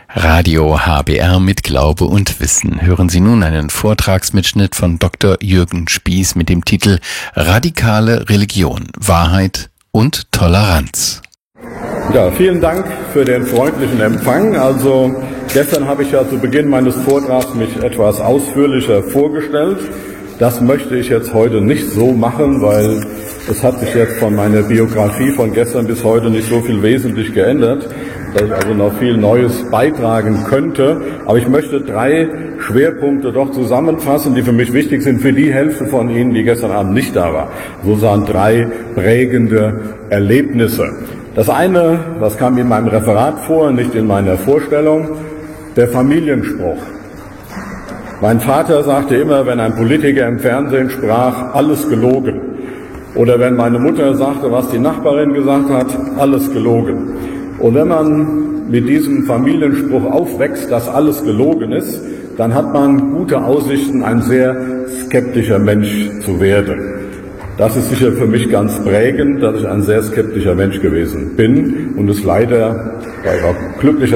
Radio HBR mit Glaube und Wissen. Hören Sie nun einen Vortragsmitschnitt von Dr. Jürgen Spieß mit dem Titel Radikale Religion, Wahrheit und Toleranz. Ja, vielen Dank für den freundlichen Empfang. Also gestern habe ich ja zu Beginn meines Vortrags mich etwas ausführlicher vorgestellt. Das möchte ich jetzt heute nicht so machen, weil es hat sich jetzt von meiner Biografie von gestern bis heute nicht so viel wesentlich geändert, dass ich also noch viel Neues beitragen könnte. Aber ich möchte 3 Schwerpunkte doch zusammenfassen, die für mich wichtig sind, für die Hälfte von Ihnen, die gestern Abend nicht da war. So waren 3 prägende Erlebnisse. Das eine, das kam in meinem Referat vor, nicht in meiner Vorstellung, der Familienspruch. Mein Vater sagte immer, wenn ein Politiker im Fernsehen sprach, alles gelogen. Oder wenn meine Mutter sagte, was die Nachbarin gesagt hat, alles gelogen. Und wenn man mit diesem Familienspruch aufwächst, dass alles gelogen ist, dann hat man gute Aussichten, ein sehr skeptischer Mensch zu werden. Das ist sicher für mich ganz prägend, dass ich ein sehr skeptischer Mensch gewesen bin und es leider, weil ich auch glücklicher